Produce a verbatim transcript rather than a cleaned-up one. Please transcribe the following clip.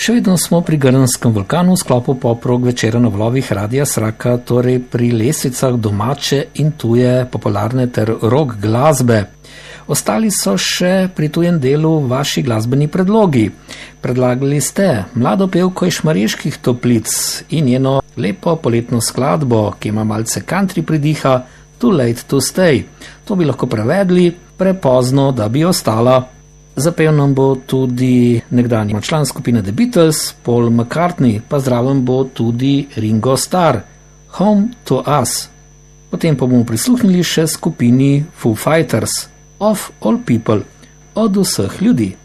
Še vedno smo pri Grnskem vulkanu v sklopu poprog večera na valovih Radia Sraka, torej pri lestvicah domače in tuje popularne ter rock glasbe. Ostali so še pri tujem delu vaši glasbeni predlogi. Predlagali ste mlado pevko iz Šmarjeških Toplic in njeno lepo poletno skladbo, ki ima malce country pridiha, Too Late to Stay. To bi lahko prevedli prepozno, da bi ostala. Zapel nam bo tudi nekdanji član skupine The Beatles, Paul McCartney, pa zraven bo tudi Ringo Starr, Home to Us. Potem pa bomo prisluhnili še skupini Foo Fighters, Of All People, od vseh ljudi.